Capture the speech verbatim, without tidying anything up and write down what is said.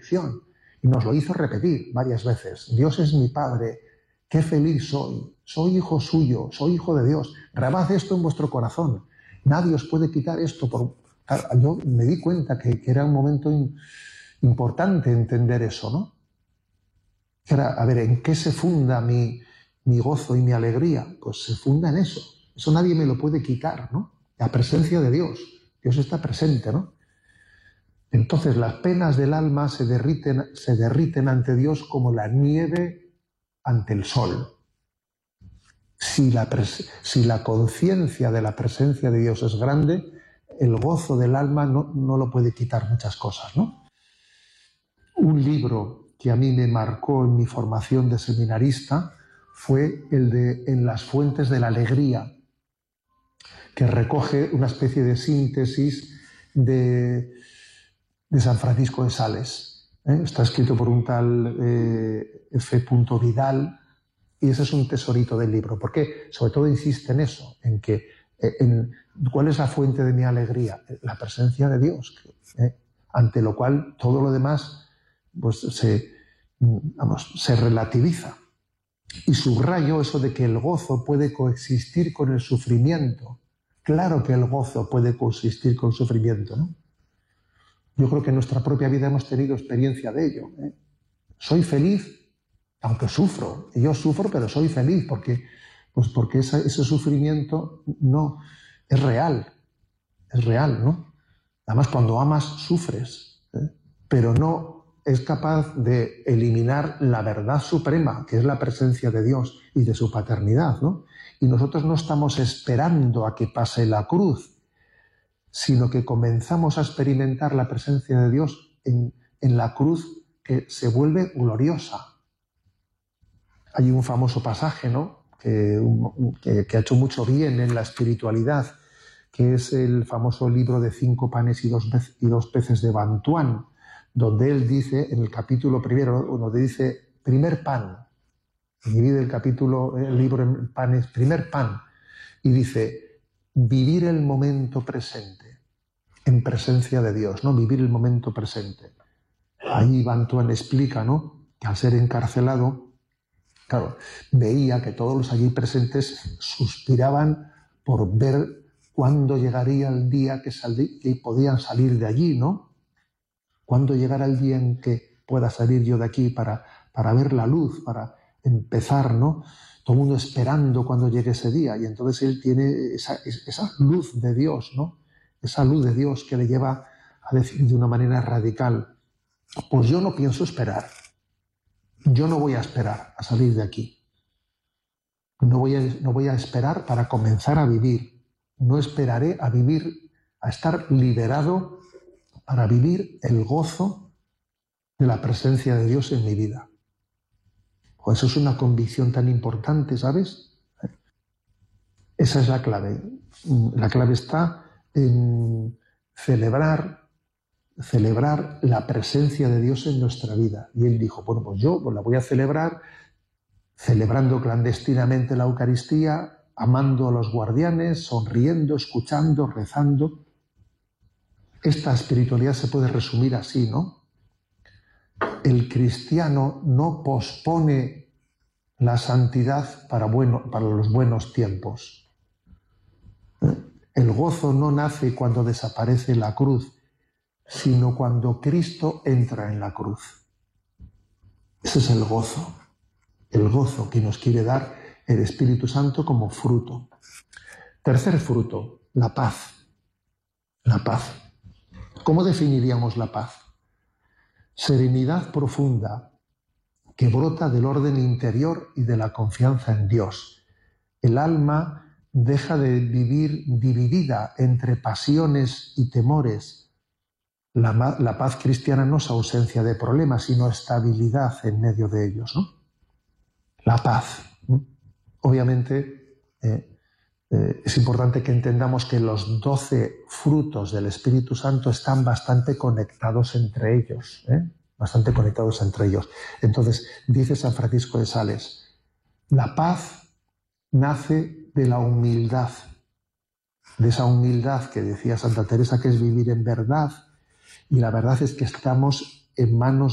bendición. Y nos lo hizo repetir varias veces. Dios es mi Padre, qué feliz soy, soy hijo suyo, soy hijo de Dios. Grabad esto en vuestro corazón. Nadie os puede quitar esto. Por... Yo me di cuenta que, que era un momento in, importante entender eso, ¿no? Era, a ver, ¿en qué se funda mi, mi gozo y mi alegría? Pues se funda en eso. Eso nadie me lo puede quitar, ¿no? La presencia de Dios. Dios está presente, ¿no? Entonces las penas del alma se derriten, se derriten ante Dios como la nieve ante el sol. Si la, si la conciencia de la presencia de Dios es grande, el gozo del alma no, no lo puede quitar muchas cosas, ¿no? Un libro que a mí me marcó en mi formación de seminarista fue el de En las fuentes de la alegría, que recoge una especie de síntesis de, de San Francisco de Sales. ¿eh? Está escrito por un tal eh, F. Vidal, y ese es un tesorito del libro, porque sobre todo insiste en eso, en que en, ¿cuál es la fuente de mi alegría? La presencia de Dios, ¿eh? Ante lo cual todo lo demás pues, se, vamos, se relativiza. Y subrayo eso de que el gozo puede coexistir con el sufrimiento. Claro que el gozo puede coexistir con el sufrimiento, ¿no? Yo creo que en nuestra propia vida hemos tenido experiencia de ello, ¿eh? Soy feliz, aunque sufro. Y yo sufro, pero soy feliz, porque, pues porque ese, ese sufrimiento no es real. Es real, ¿no? Además, cuando amas, sufres, ¿eh? Pero no es capaz de eliminar la verdad suprema, que es la presencia de Dios y de su paternidad, ¿no? Y nosotros no estamos esperando a que pase la cruz, sino que comenzamos a experimentar la presencia de Dios en, en la cruz, que se vuelve gloriosa. Hay un famoso pasaje, ¿no? que, que, que ha hecho mucho bien en la espiritualidad, que es el famoso libro de cinco panes y dos, y dos peces de Bantuán, donde él dice, en el capítulo primero, donde dice, primer pan, divide el capítulo, el libro en panes, primer pan, y dice, vivir el momento presente, en presencia de Dios, ¿no? Vivir el momento presente. Ahí Bantuán explica, ¿no? Que al ser encarcelado, claro, veía que todos los allí presentes suspiraban por ver cuándo llegaría el día que, salí, que podían salir de allí, ¿no? ¿Cuándo llegará el día en que pueda salir yo de aquí para, para ver la luz, para empezar, ¿no? Todo el mundo esperando cuando llegue ese día. Y entonces él tiene esa, esa luz de Dios, ¿no? Esa luz de Dios que le lleva a decir de una manera radical, pues yo no pienso esperar. Yo no voy a esperar a salir de aquí. No voy a, no voy a esperar para comenzar a vivir. No esperaré a vivir, a estar liberado para vivir el gozo de la presencia de Dios en mi vida. O eso es una convicción tan importante, ¿sabes? Esa es la clave. La clave está en celebrar, celebrar la presencia de Dios en nuestra vida. Y él dijo, bueno, pues yo pues la voy a celebrar celebrando clandestinamente la Eucaristía, amando a los guardianes, sonriendo, escuchando, rezando. Esta espiritualidad se puede resumir así, ¿no? El cristiano no pospone la santidad para, bueno, para los buenos tiempos. El gozo no nace cuando desaparece la cruz, sino cuando Cristo entra en la cruz. Ese es el gozo, el gozo que nos quiere dar el Espíritu Santo como fruto. Tercer fruto, la paz. La paz. ¿Cómo definiríamos la paz? Serenidad profunda que brota del orden interior y de la confianza en Dios. El alma deja de vivir dividida entre pasiones y temores. La, la paz cristiana no es ausencia de problemas, sino estabilidad en medio de ellos, ¿no? La paz. Obviamente, eh, eh, es importante que entendamos que los doce frutos del Espíritu Santo están bastante conectados entre ellos, ¿eh? bastante conectados entre ellos. Entonces, dice San Francisco de Sales, la paz nace de la humildad, de esa humildad que decía Santa Teresa, que es vivir en verdad, y la verdad es que estamos en manos